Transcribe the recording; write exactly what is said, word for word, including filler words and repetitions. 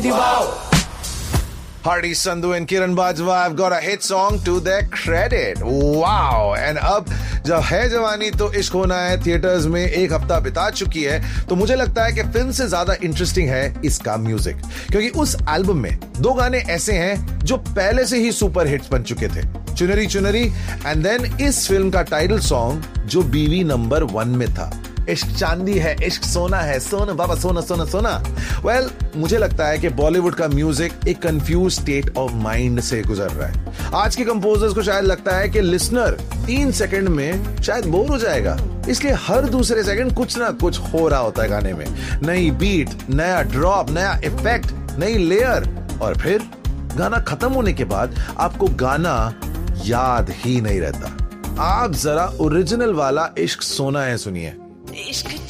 Hardy Sandhu and Kiran Bajwa have got a hit song to their credit. Wow! And अब जब है जवानी तो इश्क होना है थिएटर्स में एक हफ्ता बिता चुकी है, तो मुझे लगता है कि फिल्म से ज्यादा इंटरेस्टिंग है इसका म्यूजिक, क्योंकि उस एल्बम में दो गाने ऐसे हैं जो पहले से ही सुपर हिट्स बन चुके थे, चुनरी चुनरी एंड देन इस फिल्म का टाइटल सॉन्ग जो बीवी नंबर वन में था, इश्क चांदी है, इश्क सोना है, सोना बाबा सोना सोना सोना। वेल well, मुझे लगता है कि बॉलीवुड का म्यूजिक एक कंफ्यूज स्टेट ऑफ माइंड से गुजर रहा है। आज के कंपोजर्स को शायद लगता है कि लिसनर तीन सेकंड में शायद बोर हो जाएगा, इसलिए हर दूसरे सेकंड कुछ ना कुछ हो रहा होता है गाने में। नई बीट, नया ड्रॉप, नया इफेक्ट, नई लेयर, और फिर गाना खत्म होने के बाद आपको गाना याद ही नहीं रहता। आप जरा ओरिजिनल वाला इश्क सोना है सुनिए। इश्क